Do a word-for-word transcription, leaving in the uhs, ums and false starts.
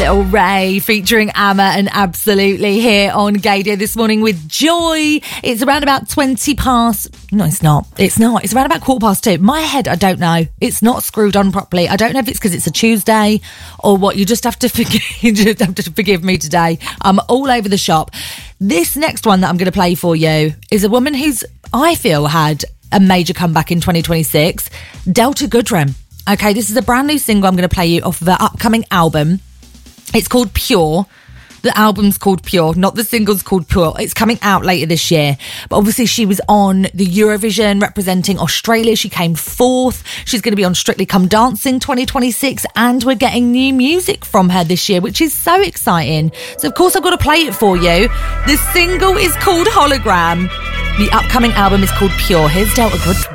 Little Ray featuring Amma and Absolutely here on Gaydio this morning with Joy. It's around about twenty past. No, it's not. It's not. It's around about quarter past two. My head, I don't know. It's not screwed on properly. I don't know if it's because it's a Tuesday or what. You just have to forgive, you just have to forgive me today. I'm all over the shop. This next one that I'm going to play for you is a woman who's, I feel, had a major comeback in twenty twenty-six. Delta Goodrem. Okay, this is a brand new single I'm going to play you off of her upcoming album. It's called Pure. The album's called Pure, not the single's called Pure. It's coming out later this year. But obviously she was on the Eurovision representing Australia. She came fourth. She's going to be on Strictly Come Dancing twenty twenty-six. And we're getting new music from her this year, which is so exciting. So, of course, I've got to play it for you. The single is called Hologram. The upcoming album is called Pure. Here's Delta Goodrem.